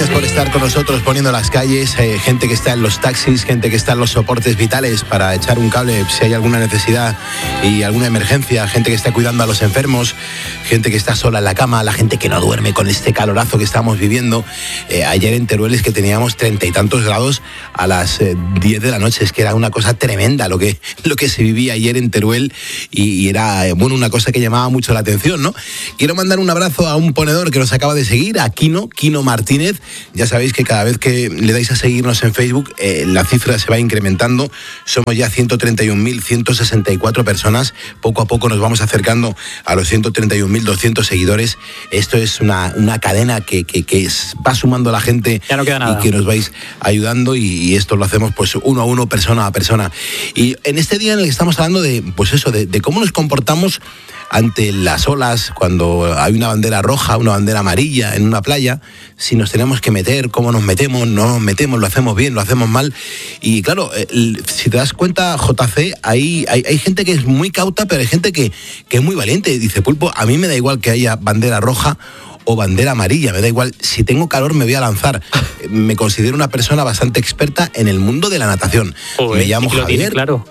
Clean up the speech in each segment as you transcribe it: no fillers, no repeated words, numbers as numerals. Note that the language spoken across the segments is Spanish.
Gracias por estar con nosotros poniendo las calles, gente que está en los taxis, gente que está en los soportes vitales para echar un cable si hay alguna necesidad y alguna emergencia, gente que está cuidando a los enfermos, gente que está sola en la cama, la gente que no duerme con este calorazo que estamos viviendo. Ayer en Teruel es que teníamos 30 y tantos grados a las 10 de la noche, es que era una cosa tremenda lo que se vivía ayer en Teruel y era, bueno, una cosa que llamaba mucho la atención, ¿no? Quiero mandar un abrazo a un ponedor que nos acaba de seguir, a Quino Martínez. Ya sabéis que cada vez que le dais a seguirnos en Facebook, la cifra se va incrementando. Somos ya 131.164 personas. Poco a poco nos vamos acercando a los 131.200 seguidores. Esto es una cadena que va sumando la gente. Ya no queda nada. Y que nos vais ayudando y esto lo hacemos pues uno a uno, persona a persona. Y en este día en el que estamos hablando de, pues eso, de cómo nos comportamos ante las olas, cuando hay una bandera roja, una bandera amarilla en una playa, si nos tenemos que meter, cómo nos metemos, no nos metemos, lo hacemos bien, lo hacemos mal. Y claro, si te das cuenta, JC, hay gente que es muy cauta, pero hay gente que es muy valiente. Dice Pulpo, a mí me da igual que haya bandera roja o bandera amarilla, me da igual, si tengo calor me voy a lanzar. Me considero una persona bastante experta en el mundo de la natación. Me llamo Javier. Claro.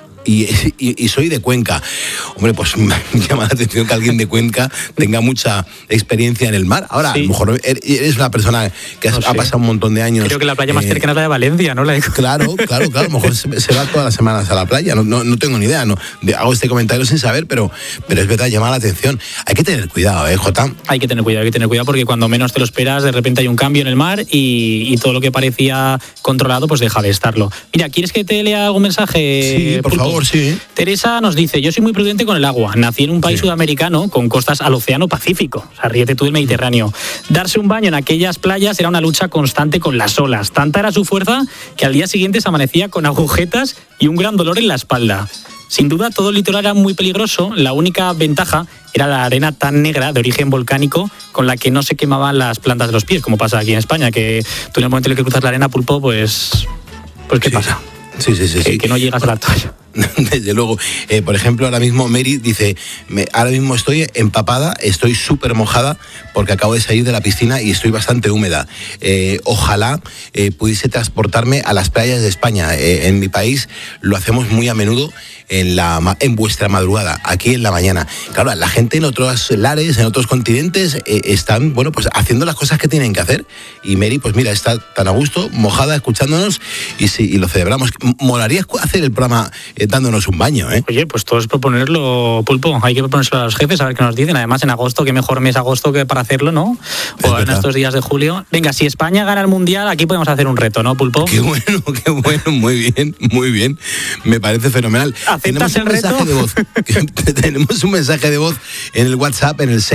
Y soy de Cuenca. Hombre, pues me llama la atención que alguien de Cuenca tenga mucha experiencia en el mar. Ahora, sí. A lo mejor eres una persona que ha pasado un montón de años. Creo que la playa más cercana es la de Valencia, ¿no? Claro. A lo mejor se va todas las semanas a la playa. No tengo ni idea. Hago este comentario sin saber, pero es verdad, llama la atención. Hay que tener cuidado, Jota. Hay que tener cuidado porque cuando menos te lo esperas, de repente hay un cambio en el mar y todo lo que parecía controlado, pues deja de estarlo. Mira, ¿quieres que te lea algún mensaje? Sí, por favor. Sí. Teresa nos dice, yo soy muy prudente con el agua. Nací en un país sudamericano con costas al océano Pacífico. O sea, ríete tú del Mediterráneo. Darse un baño en aquellas playas era una lucha constante con las olas. Tanta era su fuerza que al día siguiente se amanecía con agujetas y un gran dolor en la espalda. Sin duda, todo el litoral era muy peligroso. La única ventaja era la arena tan negra de origen volcánico con la que no se quemaban las plantas de los pies, como pasa aquí en España, que tú en el momento en el que cruzas la arena, Pulpo, pues ¿qué pasa? Sí. Que no llegas a la toalla. Desde luego. Por ejemplo, ahora mismo Mary dice, ahora mismo estoy empapada, estoy súper mojada porque acabo de salir de la piscina y estoy bastante húmeda. Ojalá pudiese transportarme a las playas de España. En mi país lo hacemos muy a menudo en vuestra madrugada, aquí en la mañana. Claro, la gente en otros lares, en otros continentes, están, bueno, pues haciendo las cosas que tienen que hacer. Y Mary, pues mira, está tan a gusto, mojada, escuchándonos y lo celebramos. Molaría hacer el programa dándonos un baño, ¿eh? Oye, pues todo es proponerlo, Pulpo. Hay que proponérselo a los jefes, a ver qué nos dicen. Además, en agosto, qué mejor mes agosto que para hacerlo, ¿no? O en estos días de julio. Venga, si España gana el Mundial, aquí podemos hacer un reto, ¿no, Pulpo? Qué bueno, muy bien. Me parece fenomenal. ¿Aceptas el reto? Tenemos un mensaje de voz en el WhatsApp, en el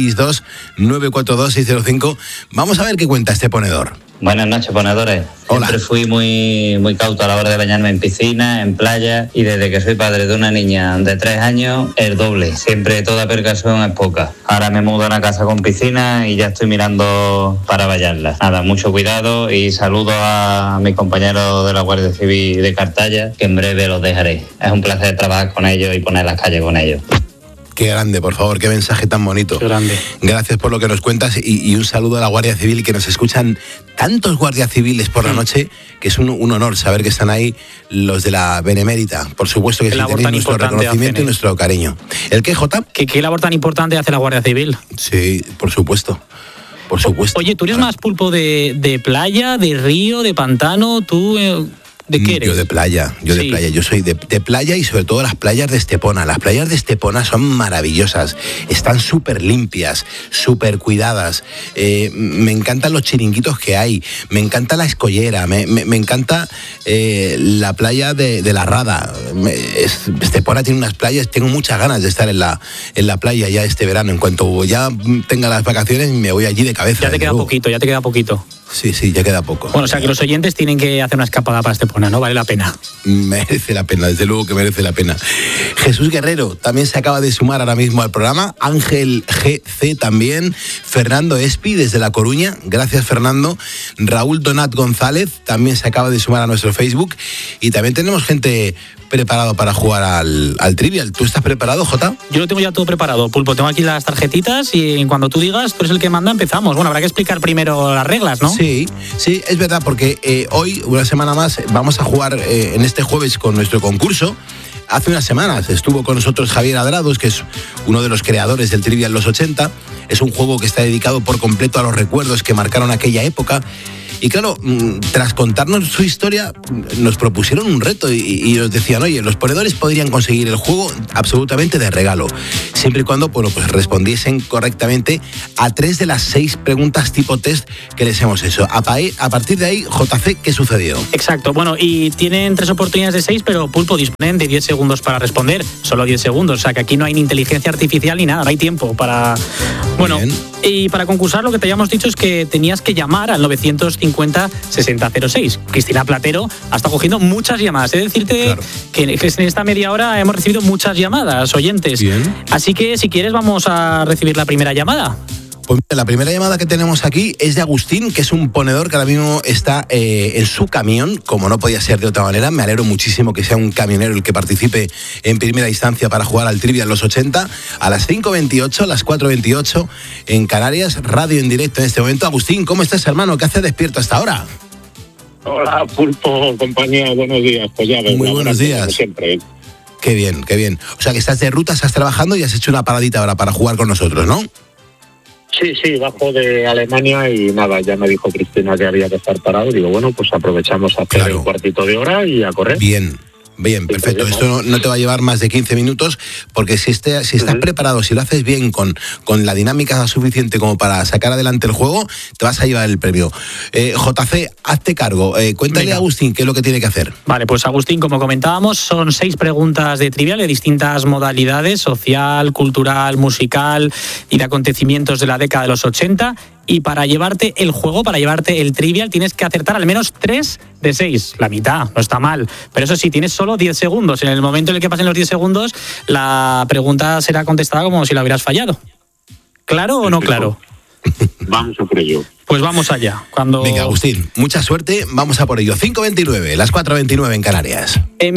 662-942-605. Vamos a ver qué cuenta este ponedor. Buenas noches, ponedores. Hola. Siempre fui muy cauto a la hora de bañarme en piscina, en playa, y desde que soy padre de una niña de 3 años, el doble. Siempre toda precaución es poca. Ahora me mudo a una casa con piscina y ya estoy mirando para bañarla. Nada, mucho cuidado y saludos a mis compañeros de la Guardia Civil de Cartaya, que en breve los dejaré. Es un placer trabajar con ellos y poner las calles con ellos. Qué grande, por favor, qué mensaje tan bonito. Qué grande. Gracias por lo que nos cuentas y un saludo a la Guardia Civil, que nos escuchan tantos guardias civiles por la noche, que es un honor saber que están ahí los de la Benemérita. Por supuesto que sí, tenéis nuestro reconocimiento y nuestro cariño. ¿El qué, Jota? ¿Qué labor tan importante hace la Guardia Civil? Sí, por supuesto. Oye, ¿tú eres más, Pulpo, de playa, de río, de pantano? ¿Tú de qué eres? Yo de playa. Yo soy de playa y sobre todo las playas de Estepona. Las playas de Estepona son maravillosas. Están súper limpias, súper cuidadas. Me encantan los chiringuitos que hay. Me encanta la Escollera. Me encanta la playa de la Rada. Estepona tiene unas playas. Tengo muchas ganas de estar en la playa ya este verano. En cuanto ya tenga las vacaciones, me voy allí de cabeza. Ya te queda poquito. Sí, ya queda poco. Bueno, o sea que los oyentes tienen que hacer una escapada para Estepona, ¿no? Vale la pena. Merece la pena, desde luego que merece la pena. Jesús Guerrero también se acaba de sumar ahora mismo al programa. Ángel GC también. Fernando Espi desde La Coruña. Gracias, Fernando. Raúl Donat González también se acaba de sumar a nuestro Facebook. Y también tenemos gente preparado para jugar al Trivial. ¿Tú estás preparado, Jota? Yo lo tengo ya todo preparado, Pulpo. Tengo aquí las tarjetitas y cuando tú digas, tú eres el que manda, empezamos. Bueno, habrá que explicar primero las reglas, ¿no? Sí, es verdad, porque hoy, una semana más, vamos a jugar en este jueves con nuestro concurso. Hace unas semanas estuvo con nosotros Javier Adrados, que es uno de los creadores del Trivial Los 80. Es un juego que está dedicado por completo a los recuerdos que marcaron aquella época. Y claro, tras contarnos su historia, nos propusieron un reto y nos decían, oye, los ponedores podrían conseguir el juego absolutamente de regalo, siempre y cuando pues respondiesen correctamente a 3 de las 6 preguntas tipo test que les hemos hecho. A partir de ahí, JC, ¿qué sucedió? Exacto, bueno, y tienen 3 oportunidades de 6, pero Pulpo disponen de 10 segundos para responder, solo 10 segundos, o sea que aquí no hay ni inteligencia artificial ni nada, no hay tiempo para... Bueno, y para concursar lo que te habíamos dicho es que tenías que llamar al 950-6006. Cristina Platero ha estado cogiendo muchas llamadas. He de decirte que en esta media hora hemos recibido muchas llamadas, oyentes. Bien. Así que si quieres vamos a recibir la primera llamada. Pues la primera llamada que tenemos aquí es de Agustín, que es un ponedor que ahora mismo está en su camión, como no podía ser de otra manera. Me alegro muchísimo que sea un camionero el que participe en primera instancia para jugar al Trivial Los 80 a las 5:28, a las 4:28 en Canarias, radio en directo en este momento. Agustín, ¿cómo estás, hermano? ¿Qué haces despierto hasta ahora? Hola, Pulpo, compañía, buenos días. Pues ya ves, muy buenos días. Como siempre. Qué bien, qué bien. O sea que estás de ruta, estás trabajando y has hecho una paradita ahora para jugar con nosotros, ¿no? Sí, bajo de Alemania y nada, ya me dijo Cristina que había que estar parado. Digo, bueno, pues aprovechamos a hacer un cuartito de hora y a correr. Bien, perfecto. Esto no te va a llevar más de 15 minutos, porque si estás preparado, si lo haces bien, con la dinámica suficiente como para sacar adelante el juego, te vas a llevar el premio. JC, hazte cargo. Cuéntale a Agustín qué es lo que tiene que hacer. Vale, pues Agustín, como comentábamos, son 6 preguntas de trivial de distintas modalidades: social, cultural, musical y de acontecimientos de la década de los 80. Y para llevarte el juego, para llevarte el Trivial, tienes que acertar al menos 3 de 6. La mitad, no está mal. Pero eso sí, tienes solo 10 segundos. En el momento en el que pasen los 10 segundos, la pregunta será contestada como si la hubieras fallado. ¿Claro o no claro? Vamos a por ello. Pues vamos allá. Venga, Agustín, mucha suerte. Vamos a por ello. 5:29, las 4:29 en Canarias. En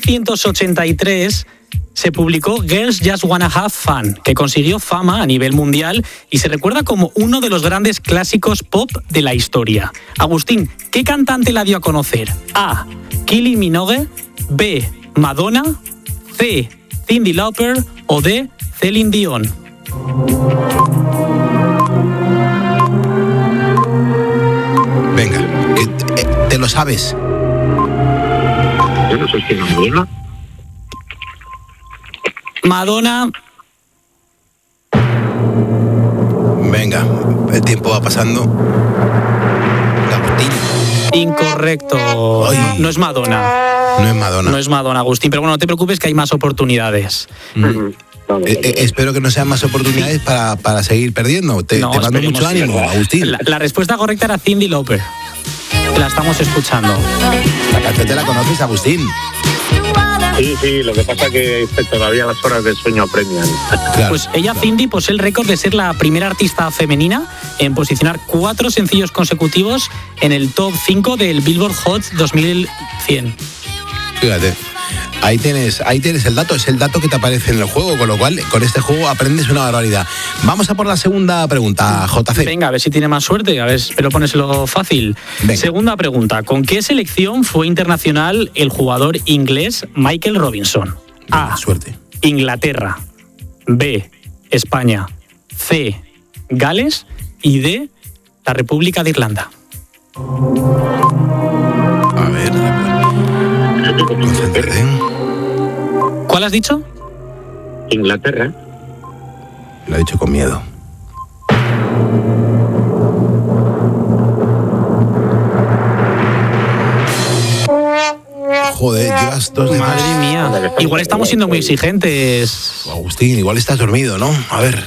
1983... se publicó Girls Just Wanna Have Fun, que consiguió fama a nivel mundial y se recuerda como uno de los grandes clásicos pop de la historia. Agustín, ¿qué cantante la dio a conocer? A. Kylie Minogue, B. Madonna, C. Cyndi Lauper o D. Celine Dion. Venga, ¿te lo sabes? Yo no sé si es Madonna. Madonna. Venga, el tiempo va pasando. Agustín. Incorrecto. Ay. No es Madonna. No es Madonna. No es Madonna, Agustín. Pero bueno, no te preocupes que hay más oportunidades. Espero que no sean más oportunidades para seguir perdiendo. Te mando mucho ánimo, Agustín. La respuesta correcta era Cyndi Lauper. La estamos escuchando. La canción te la conoces, Agustín. Sí, lo que pasa es que todavía las horas de sueño apremian. Claro, pues ella, Cyndi, posee el récord de ser la primera artista femenina en posicionar 4 sencillos consecutivos en el top 5 del Billboard Hot 2100. Fíjate. Ahí tienes el dato, es el dato que te aparece en el juego, con lo cual con este juego aprendes una barbaridad. Vamos a por la segunda pregunta, JC. Venga, a ver si tiene más suerte, a ver, pero póneselo fácil. Venga. Segunda pregunta, ¿con qué selección fue internacional el jugador inglés Michael Robinson? A. Suerte. Inglaterra, B. España, C. Gales y D. la República de Irlanda. A ver, concéntrate. ¿Cuál has dicho? Inglaterra. Lo he dicho con miedo. Joder, llevas 2 de más. Madre mía. Igual estamos siendo muy exigentes. Agustín, igual estás dormido, ¿no? A ver.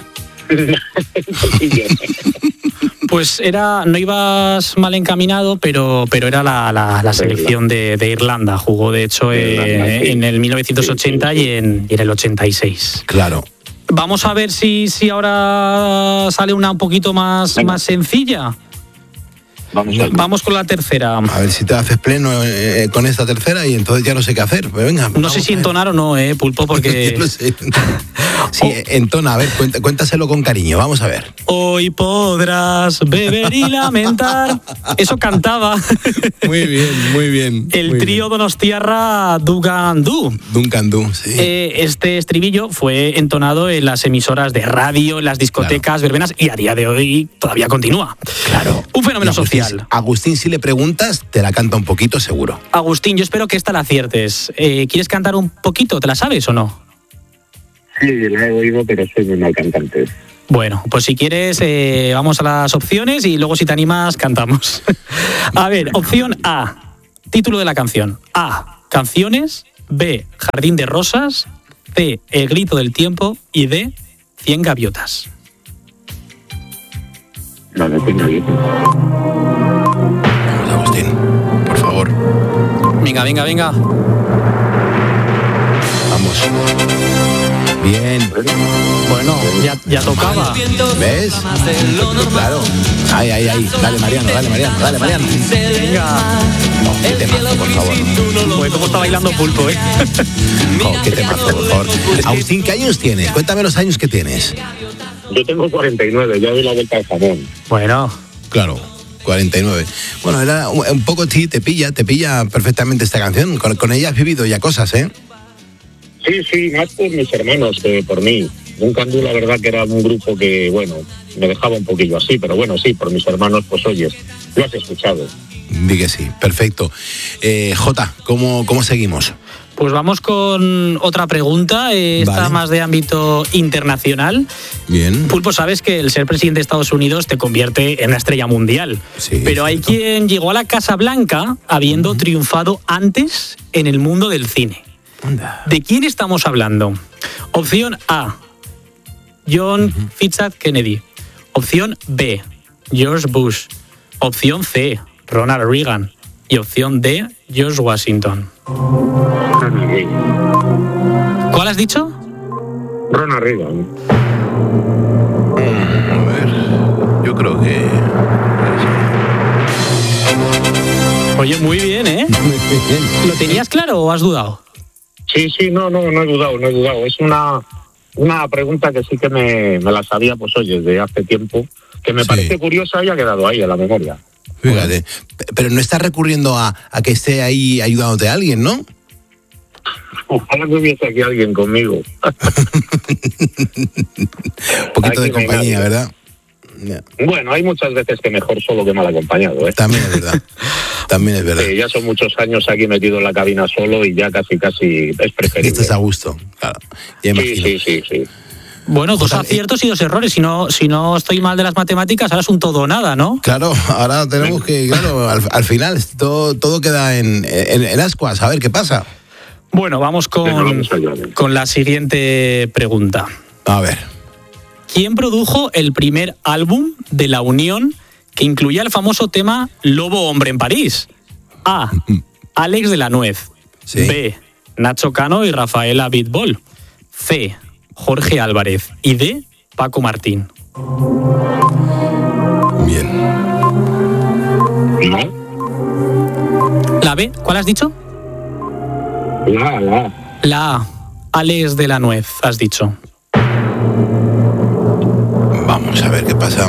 Pues no ibas mal encaminado, pero era la selección de Irlanda. Jugó, de hecho, en el 1980 y en el 86. Claro. Vamos a ver si ahora sale una un poquito más sencilla. Vamos con la tercera. A ver si te haces pleno con esta tercera y entonces ya no sé qué hacer. Pero venga, no sé si entonar o no, Pulpo, porque... No sé. Sí, entona, a ver, cuéntaselo con cariño, vamos a ver. Hoy podrás beber y lamentar. Eso cantaba. Muy bien. El trío donostiarra Duncan Du, sí. Este estribillo fue entonado en las emisoras de radio, en las discotecas, verbenas, y a día de hoy todavía continúa. Claro. Un fenómeno social. Agustín, si le preguntas, te la canta un poquito seguro. Agustín, yo espero que esta la aciertes. ¿Quieres cantar un poquito? ¿Te la sabes o no? Sí, la he oído, pero soy muy mal cantante. Bueno, pues si quieres, vamos a las opciones y luego si te animas, cantamos. A ver, opción A, título de la canción. A, canciones. B, jardín de rosas. C, el grito del tiempo. Y D, 100 gaviotas. Vale, 100 gaviotas. Vamos, Agustín, por favor. Venga. Vamos. Bien. Bueno, ya tocaba. ¿Ves? Claro. Ahí. Dale, Mariano. Venga. No, qué temazo, por favor. Pues cómo está bailando Pulpo, No, qué temazo, por favor. Agustín, ¿qué años tienes? Cuéntame los años que tienes. Yo tengo 49, ya doy la vuelta al jamón. Bueno. Claro. 49. Bueno, era un poco te pilla perfectamente esta canción. Con ella has vivido ya cosas, ¿eh? Sí, más por mis hermanos que por mí. Duncan Du, la verdad que era un grupo que, bueno, me dejaba un poquillo así, pero bueno, sí, por mis hermanos, pues oyes, lo has escuchado. Di que sí, perfecto. Jota, ¿cómo seguimos? Pues vamos con otra pregunta, esta más de ámbito internacional. Bien. Pulpo, sabes que el ser presidente de Estados Unidos te convierte en una estrella mundial. Sí, pero hay quien llegó a la Casa Blanca habiendo triunfado antes en el mundo del cine. ¿De quién estamos hablando? Opción A, John Fitzgerald Kennedy. Opción B, George Bush. Opción C, Ronald Reagan. Y opción D, George Washington. ¿Cuál has dicho? Ronald Reagan. A ver, yo creo que... Oye, muy bien, ¿eh? Muy bien. ¿Lo tenías claro o has dudado? Sí, no he dudado. Es una pregunta que sí que me la sabía, pues oye, desde hace tiempo, que me parece curiosa y ha quedado ahí en la memoria. Fíjate, pero no estás recurriendo a que esté ahí ayudándote a alguien, ¿no? Ojalá que hubiese aquí alguien conmigo. Un poquito de compañía, ¿verdad? Bueno, hay muchas veces que mejor solo que mal acompañado, ¿eh? También es verdad. Ya son muchos años aquí metido en la cabina solo y ya casi es preferible. Estás a gusto, claro. Sí. Bueno, dos aciertos y dos errores. Si no estoy mal de las matemáticas, ahora es un todo o nada, ¿no? Claro, ahora tenemos que, al final todo queda en ascuas. A ver qué pasa. Bueno, vamos con la siguiente pregunta. A ver. ¿Quién produjo el primer álbum de La Unión que incluía el famoso tema Lobo Hombre en París? A, Alex de la Nuez. Sí. B, Nacho Cano y Rafaela Bitbol. C, Jorge Álvarez. Y D, Paco Martín. Bien. ¿No? ¿La B? ¿Cuál has dicho? La A, Alex de la Nuez, has dicho. Vamos a ver qué pasa.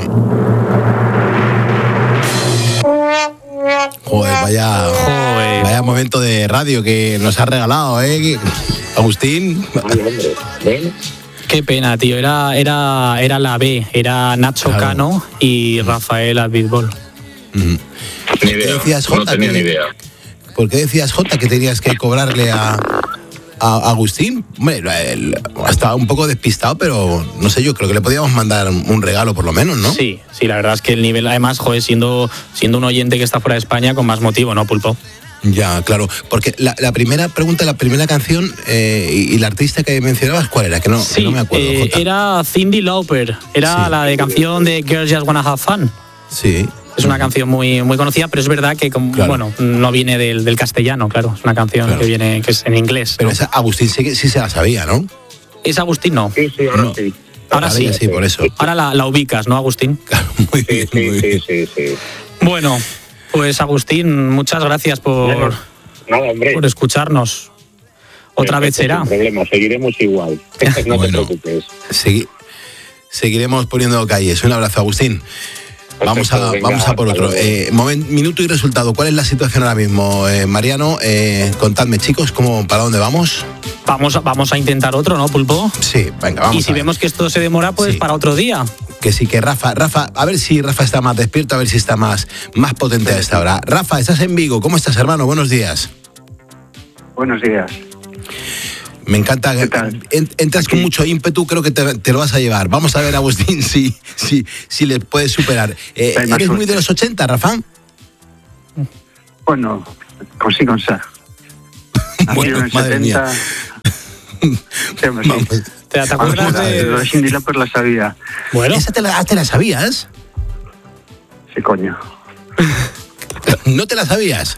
Joder, vaya momento de radio que nos ha regalado, ¿eh? Agustín. Qué pena, tío. Era la B. Era Nacho Cano y Rafael Abitbol. ¿Qué decías, Jota? No tenía ni idea. ¿Por qué decías, Jota, que tenías que cobrarle a Agustín? Bueno, él estaba un poco despistado, pero no sé, yo creo que le podíamos mandar un regalo por lo menos, ¿no? Sí, la verdad es que el nivel, además, joder, siendo un oyente que está fuera de España, con más motivo, ¿no, Pulpo? Ya, claro, porque la primera pregunta, la primera canción y la artista que mencionabas, ¿cuál era? Que no me acuerdo, Jota. Era Cyndi Lauper, la de canción de Girls Just Wanna Have Fun. Sí. Es una canción muy, muy conocida, pero es verdad que no viene del castellano, claro. Es una canción que es en inglés. Pero esa Agustín sí se la sabía, ¿no? Es Agustín, no. Sí, ahora sí. Ahora sí, por eso. Ahora la ubicas, ¿no, Agustín? Claro, muy bien. Sí. Bueno, pues Agustín, muchas gracias por escucharnos. Otra vez será. Sin problema, seguiremos igual. No te preocupes. Seguiremos poniendo calles. Un abrazo, Agustín. Vamos a por otro. Minuto y resultado. ¿Cuál es la situación ahora mismo, Mariano? Contadme, chicos, ¿para dónde vamos? Vamos a intentar otro, ¿no, Pulpo? Sí, venga, vamos. Y si vemos que esto se demora, pues sí, para otro día. Que sí, que Rafa, a ver si Rafa está más despierto, a ver si está más potente a esta hora. Rafa, estás en Vigo. ¿Cómo estás, hermano? Buenos días. Buenos días. Me encanta. Entras con mucho ímpetu, creo que te lo vas a llevar. Vamos a ver, Agustín, si le puedes superar. ¿Eres muy de los 80, Rafa? Bueno, sí, con sa. Bueno, en el madre 70. Vamos. ¿Te acuerdas de lo de Cyndi Lauper? La sabía. Bueno. ¿Esa te la sabías? Sí, coño. ¿No te la sabías?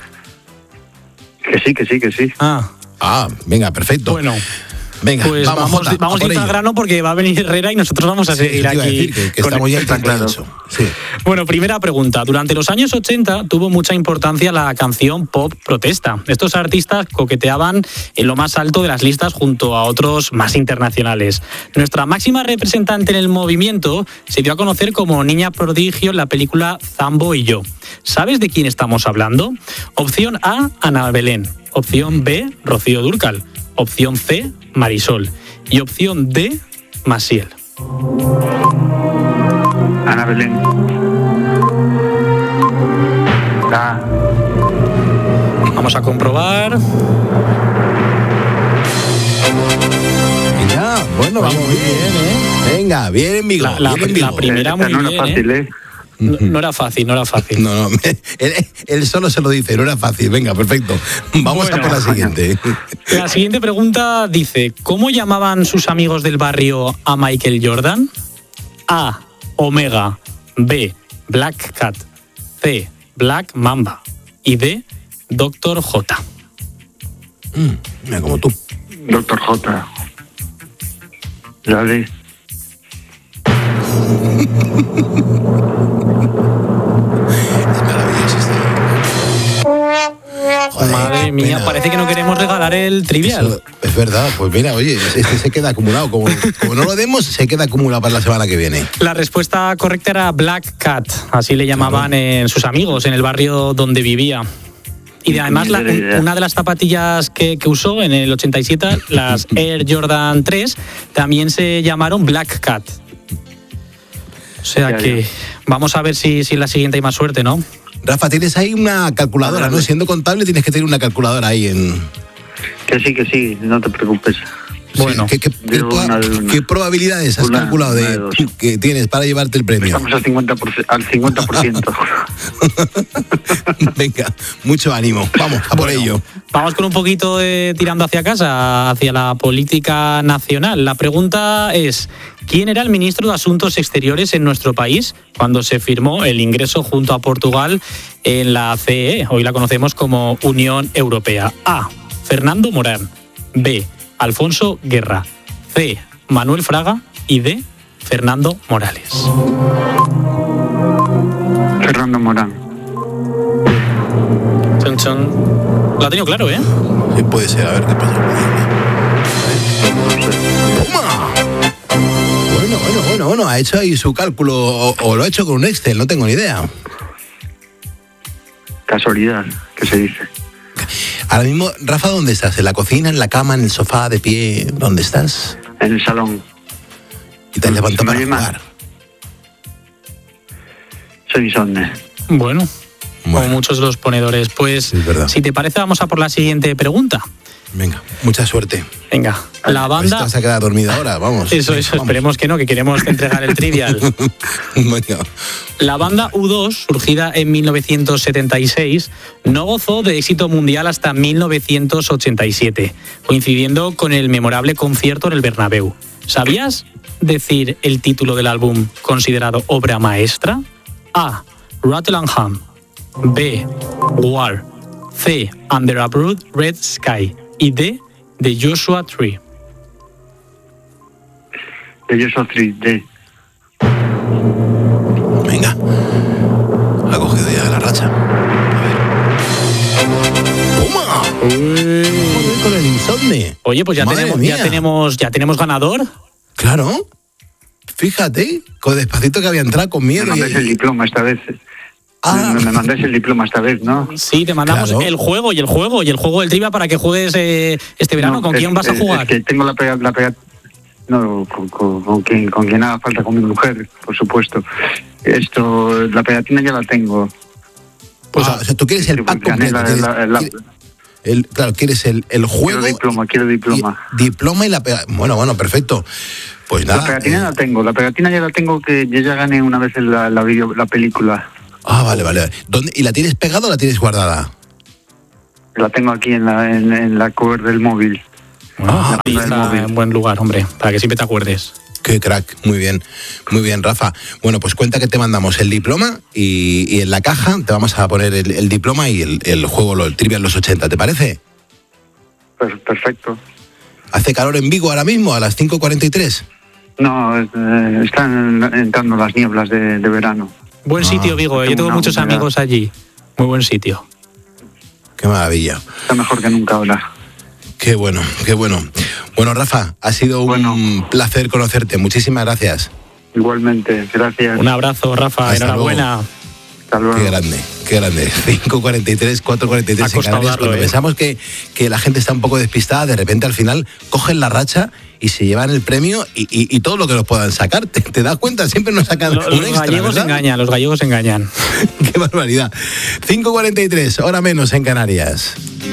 Que sí. Venga, perfecto. Bueno, venga, pues vamos a ir al grano porque va a venir Herrera y nosotros vamos a seguir aquí. Que estamos ya tan claros. Sí. Bueno, primera pregunta. Durante los años 80 tuvo mucha importancia la canción pop protesta. Estos artistas coqueteaban en lo más alto de las listas junto a otros más internacionales. Nuestra máxima representante en el movimiento se dio a conocer como niña prodigio en la película Zambo y yo. ¿Sabes de quién estamos hablando? Opción A, Ana Belén. Opción B, Rocío Dúrcal. Opción C, Marisol. Y opción D, Maciel. Ana Belén. Vamos a comprobar. Venga, bueno, vamos muy bien, Venga, bien en Vigo. La primera muy bien, fácil, No era fácil. No, él solo se lo dice, no era fácil. Venga, perfecto. Vamos a por la siguiente. La siguiente pregunta dice: ¿cómo llamaban sus amigos del barrio a Michael Jordan? A, Omega. B, Black Cat. C, Black Mamba. Y D, Dr. J. Mira, como tú. Dr. J. La D. Joder, madre mía, parece que no queremos regalar el trivial. Eso es verdad, pues mira, oye, se queda acumulado. Como no lo demos, se queda acumulado para la semana que viene. La respuesta correcta era Black Cat, así le llamaban sus amigos en el barrio donde vivía. Y además una de las zapatillas que usó en el 87, las Air Jordan 3, también se llamaron Black Cat. O sea que vamos a ver si en la siguiente hay más suerte, ¿no? Rafa, tienes ahí una calculadora, ¿no? Siendo contable tienes que tener una calculadora ahí en... Que sí, no te preocupes. Bueno, ¿qué probabilidades has calculado que tienes para llevarte el premio? Estamos al 50%. Venga, mucho ánimo. Vamos, a por ello. Vamos con un poquito tirando hacia casa, hacia la política nacional. La pregunta es: ¿quién era el ministro de Asuntos Exteriores en nuestro país cuando se firmó el ingreso junto a Portugal en la CEE? Hoy la conocemos como Unión Europea. A, Fernando Morán. B, Alfonso Guerra. C, Manuel Fraga. Y D, Fernando Morales. Fernando Morán. Chon, chon. Lo ha tenido claro, ¿eh? Sí, puede ser, a ver qué pasa. ¡Toma! Bueno, ha hecho ahí su cálculo o lo ha hecho con un Excel, no tengo ni idea. Casualidad, ¿qué se dice? Ahora mismo, Rafa, ¿dónde estás? ¿En la cocina, en la cama, en el sofá, de pie? ¿Dónde estás? En el salón. ¿Y te has levantado para jugar? Soy insomne. Bueno, como muchos de los ponedores. Pues, sí, si te parece, vamos a por la siguiente pregunta. Venga, mucha suerte. Venga, la banda... Te vas a quedar dormida ahora, vamos. Eso, vamos. Esperemos que no, que queremos entregar el trivial. Venga. La banda U2, surgida en 1976, no gozó de éxito mundial hasta 1987, coincidiendo con el memorable concierto en el Bernabéu. ¿Sabías decir el título del álbum considerado obra maestra? A, Rattle&Hum. B, War. C, Under a Broad Red Sky. Y D, The Joshua Tree. The Joshua Tree, D. Venga. Ha cogido ya la la racha. ¡Toma! Joder, con el insomne. Oye, pues ya tenemos ganador. Claro. Fíjate, con despacito que había entrado con miedo. Me mandáis el diploma esta vez. Me mandáis el diploma esta vez, ¿no? Sí, te mandamos el juego del trivia para que juegues este verano. No, ¿Con quién vas a jugar? Es que tengo la pegatina. No, con quien haga falta, con mi mujer, por supuesto. La pegatina ya la tengo. Pues, o sea, tú quieres el pack completo. Claro, quieres el juego. Quiero diploma. Diploma y la pegatina. Bueno, perfecto. Pues nada. La pegatina la tengo. La pegatina ya la tengo, que yo ya gané una vez en la película. Ah, vale. ¿Dónde? ¿Y la tienes pegada o la tienes guardada? La tengo aquí en la cover del móvil. Ahí está en buen lugar, hombre, para que siempre te acuerdes. Qué crack, muy bien, Rafa. Bueno, pues cuenta que te mandamos el diploma y en la caja te vamos a poner el diploma y el juego, el trivia en los 80, ¿te parece? Perfecto. ¿Hace calor en Vigo ahora mismo, a las 5:43? No, están entrando las nieblas de verano. Buen sitio, Vigo, yo tengo muchos amigos allí. Muy buen sitio. Qué maravilla. Está mejor que nunca ahora. Qué bueno. Bueno, Rafa, ha sido un placer conocerte. Muchísimas gracias. Igualmente, gracias. Un abrazo, Rafa. Hasta enhorabuena. Hasta luego. Qué grande. 5:43, 4:43 en Canarias. Cuando pensamos que la gente está un poco despistada, de repente al final cogen la racha y se llevan el premio y todo lo que nos puedan sacar. ¿Te das cuenta? Siempre nos sacan un extra, los gallegos engañan. Qué barbaridad. 5:43, hora menos en Canarias.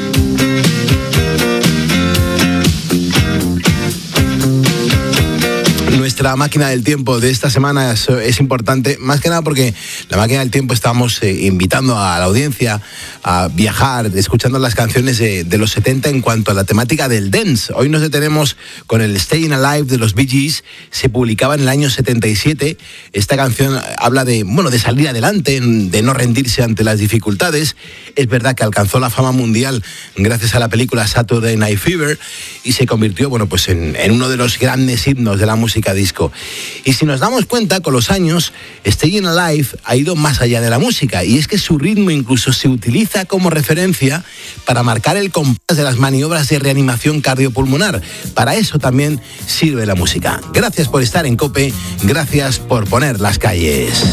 Nuestra máquina del tiempo de esta semana es importante, más que nada porque la máquina del tiempo estamos invitando a la audiencia a viajar, escuchando las canciones de los 70 en cuanto a la temática del dance. Hoy nos detenemos con el Staying Alive de los Bee Gees. Se publicaba en el año 77. Esta canción habla de salir adelante, de no rendirse ante las dificultades. Es verdad que alcanzó la fama mundial gracias a la película Saturday Night Fever y se convirtió, en uno de los grandes himnos de la música disco. Y si nos damos cuenta, con los años, Staying Alive ha ido más allá de la música, y es que su ritmo incluso se utiliza como referencia para marcar el compás de las maniobras de reanimación cardiopulmonar. Para eso también sirve la música. Gracias por estar en COPE, gracias por poner las calles.